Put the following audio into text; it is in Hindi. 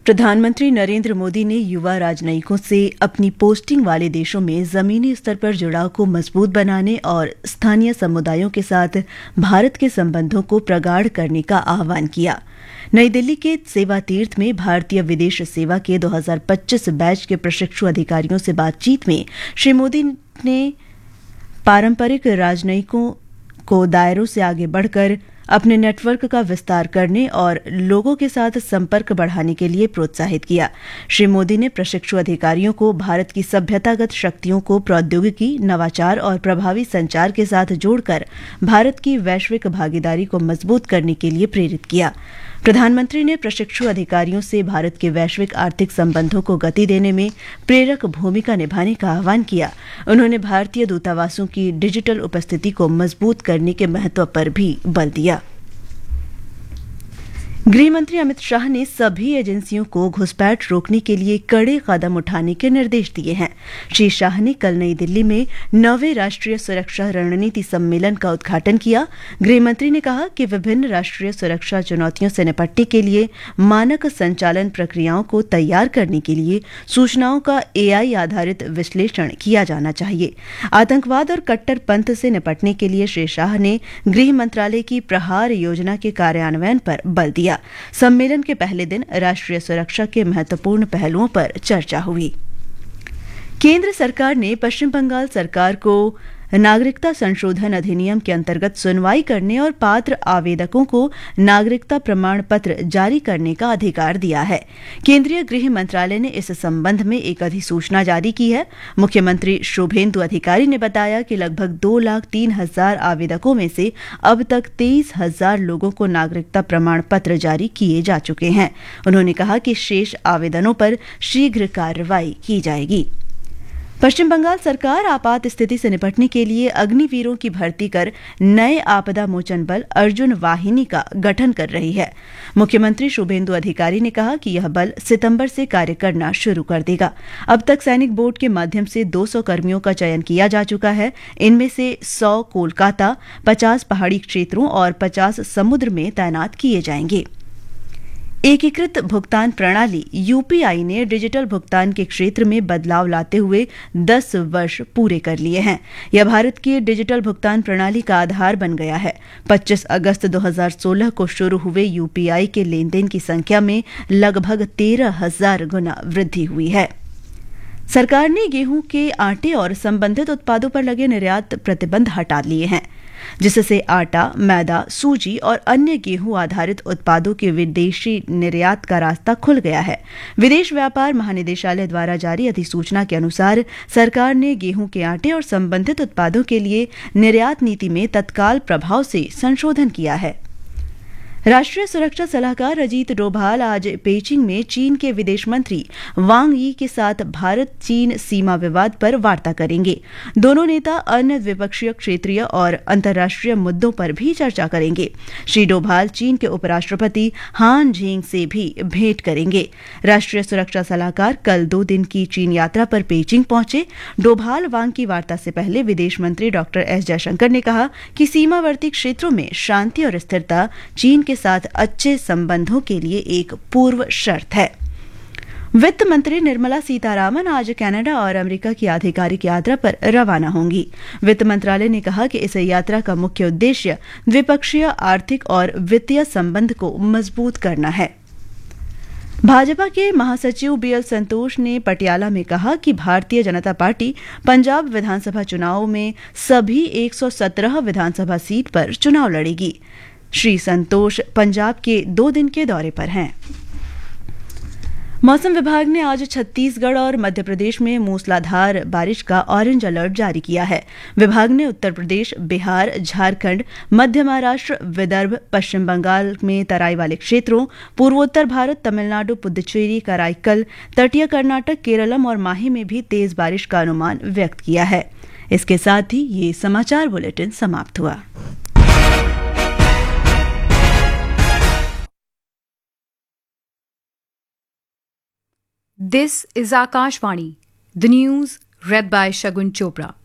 प्रधानमंत्री नरेंद्र मोदी ने युवा राजनयिकों से अपनी पोस्टिंग वाले देशों में जमीनी स्तर पर जुड़ाव को मजबूत बनाने और स्थानीय समुदायों के साथ भारत के संबंधों को प्रगाढ़ करने का आह्वान किया। नई दिल्ली के सेवा तीर्थ में भारतीय विदेश सेवा के 2025 बैच के प्रशिक्षु अधिकारियों से बातचीत में श्री मोदी ने पारंपरिक राजनयिकों को दायरों से आगे बढ़कर अपने नेटवर्क का विस्तार करने और लोगों के साथ संपर्क बढ़ाने के लिए प्रोत्साहित किया। श्री मोदी ने प्रशिक्षु अधिकारियों को भारत की सभ्यतागत शक्तियों को प्रौद्योगिकी, नवाचार और प्रभावी संचार के साथ जोड़कर भारत की वैश्विक भागीदारी को मजबूत करने के लिए प्रेरित किया। प्रधानमंत्री ने प्रशिक्षु अधिकारियों से भारत के वैश्विक आर्थिक संबंधों को गति देने में प्रेरक भूमिका निभाने का आह्वान किया। उन्होंने भारतीय दूतावासों की डिजिटल उपस्थिति को मजबूत करने के महत्व पर भी बल दिया। गृहमंत्री अमित शाह ने सभी एजेंसियों को घुसपैठ रोकने के लिए कड़े कदम उठाने के निर्देश दिए हैं। श्री शाह ने कल नई दिल्ली में 9वें राष्ट्रीय सुरक्षा रणनीति सम्मेलन का उद्घाटन किया। गृहमंत्री ने कहा कि विभिन्न राष्ट्रीय सुरक्षा चुनौतियों से निपटने के लिए मानक संचालन प्रक्रियाओं को तैयार करने के लिए सूचनाओं का AI आधारित विश्लेषण किया जाना चाहिए। आतंकवाद और कट्टरपंथ से निपटने के लिए श्री शाह ने गृह मंत्रालय की प्रहार योजना के कार्यान्वयन पर बल दिया। सम्मेलन के पहले दिन राष्ट्रीय सुरक्षा के महत्वपूर्ण पहलुओं पर चर्चा हुई। केंद्र सरकार ने पश्चिम बंगाल सरकार को नागरिकता संशोधन अधिनियम के अंतर्गत सुनवाई करने और पात्र आवेदकों को नागरिकता प्रमाण पत्र जारी करने का अधिकार दिया है। केंद्रीय गृह मंत्रालय ने इस संबंध में एक अधिसूचना जारी की है। मुख्यमंत्री शुभेंदु अधिकारी ने बताया कि लगभग 2,03,000 आवेदकों में से अब तक 23,000 लोगों को नागरिकता प्रमाण पत्र जारी किए जा चुके हैं। उन्होंने कहा कि शेष आवेदनों पर शीघ्र कार्रवाई की जाएगी। पश्चिम बंगाल सरकार आपात स्थिति से निपटने के लिए अग्निवीरों की भर्ती कर नए आपदा मोचन बल अर्जुन वाहिनी का गठन कर रही है। मुख्यमंत्री शुभेंदु अधिकारी ने कहा कि यह बल सितंबर से कार्य करना शुरू कर देगा। अब तक सैनिक बोर्ड के माध्यम से 200 कर्मियों का चयन किया जा चुका है। इनमें से 100 कोलकाता, 50 पहाड़ी क्षेत्रों और 50 समुद्र में तैनात किए जाएंगे। एकीकृत भुगतान प्रणाली UPI ने डिजिटल भुगतान के क्षेत्र में बदलाव लाते हुए 10 वर्ष पूरे कर लिए हैं। यह भारत की डिजिटल भुगतान प्रणाली का आधार बन गया है। 25 अगस्त 2016 को शुरू हुए UPI के लेन देन की संख्या में लगभग 13,000 गुना वृद्धि हुई है। सरकार ने गेहूं के आटे और संबंधित उत्पादों पर लगे निर्यात प्रतिबंध हटा लिए हैं, जिससे आटा, मैदा, सूजी और अन्य गेहूं आधारित उत्पादों के विदेशी निर्यात का रास्ता खुल गया है। विदेश व्यापार महानिदेशालय द्वारा जारी अधिसूचना के अनुसार सरकार ने गेहूं के आटे और संबंधित उत्पादों के लिए निर्यात नीति में तत्काल प्रभाव से संशोधन किया है। राष्ट्रीय सुरक्षा सलाहकार अजीत डोभाल आज पेचिंग में चीन के विदेश मंत्री वांग यी के साथ भारत चीन सीमा विवाद पर वार्ता करेंगे। दोनों नेता अन्य द्विपक्षीय, क्षेत्रीय और अंतर्राष्ट्रीय मुद्दों पर भी चर्चा करेंगे। श्री डोभाल चीन के उपराष्ट्रपति हान झेंग से भी भेंट करेंगे। राष्ट्रीय सुरक्षा सलाहकार कल 2 दिन की चीन यात्रा पर पेचिंग पहुंचे। डोभाल वांग की वार्ता से पहले विदेश मंत्री डॉ एस जयशंकर ने कहा कि सीमावर्ती क्षेत्रों में शांति और स्थिरता चीन के साथ अच्छे संबंधों के लिए एक पूर्व शर्त है। वित्त मंत्री निर्मला सीतारामन आज कनाडा और अमेरिका की आधिकारिक यात्रा पर रवाना होंगी। वित्त मंत्रालय ने कहा कि इस यात्रा का मुख्य उद्देश्य द्विपक्षीय आर्थिक और वित्तीय संबंध को मजबूत करना है। भाजपा के महासचिव BL संतोष ने पटियाला में कहा कि भारतीय जनता पार्टी पंजाब विधानसभा चुनाव में सभी 117 विधानसभा सीट पर चुनाव लड़ेगी। श्री संतोष पंजाब के 2 दिन के दौरे पर हैं। मौसम विभाग ने आज छत्तीसगढ़ और मध्य प्रदेश में मूसलाधार बारिश का ऑरेंज अलर्ट जारी किया है। विभाग ने उत्तर प्रदेश, बिहार, झारखंड, मध्य महाराष्ट्र, विदर्भ, पश्चिम बंगाल में तराई वाले क्षेत्रों, पूर्वोत्तर भारत, तमिलनाडु, पुदुचेरी, कराईकल, तटीय कर्नाटक, केरलम और माही में भी तेज बारिश का अनुमान व्यक्त किया है। इसके साथ ही ये समाचार बुलेटिन समाप्त हुआ। This is Akashvani, the news read by Shagun Chopra.